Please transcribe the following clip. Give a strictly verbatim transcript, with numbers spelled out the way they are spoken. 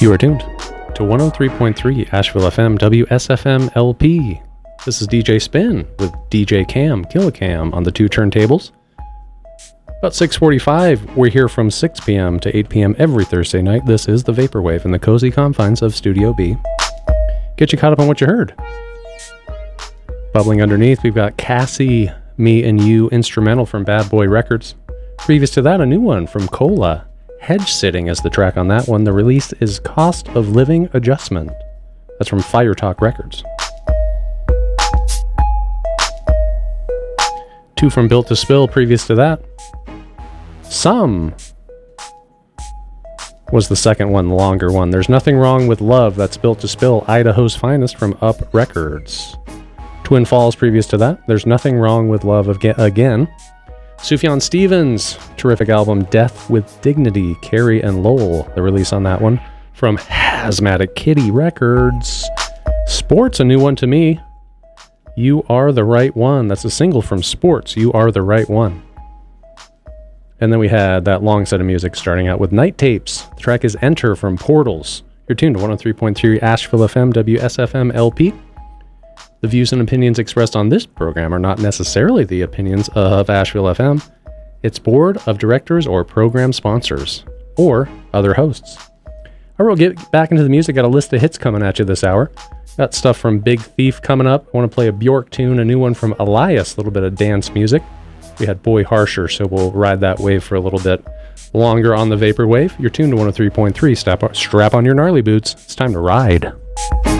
You are tuned to one oh three point three Asheville F M W S F M L P. This is D J Spin with D J Cam Killicam on the two turntables. About six forty-five, we're here from six p.m. to eight p.m. every Thursday night. This is the Vaporwave in the cozy confines of Studio B. Get you caught up on what you heard. Bubbling underneath, we've got Cassie, Me and You instrumental from Bad Boy Records. Previous to that, a new one from Cola. Hedge Sitting is the track on that one. The release is Cost of Living Adjustment. That's from Fire Talk Records. Two from Built to Spill previous to that. Some was the second one, the longer one. There's Nothing Wrong with Love. That's Built to Spill, Idaho's Finest from Up Records. Twin Falls previous to that. There's Nothing Wrong with Love again. Sufjan Stevens, terrific album, Death with Dignity, Carrie and Lowell, the release on that one, from Asthmatic Kitty Records. Sports, a new one to me, You Are the Right One. That's a single from Sports, You Are the Right One. And then we had that long set of music starting out with Night Tapes. The track is Enter from Portals. You're tuned to one oh three point three Asheville F M W S F M L P. The views and opinions expressed on this program are not necessarily the opinions of Asheville F M, its board of directors or program sponsors, or other hosts. All right, we'll get back into the music. Got a list of hits coming at you this hour. Got stuff from Big Thief coming up. I want to play a Bjork tune, a new one from Elias, a little bit of dance music. We had Boy Harsher, so we'll ride that wave for a little bit longer on the Vaporwave. You're tuned to one oh three point three. Strap, strap on your gnarly boots. It's time to ride.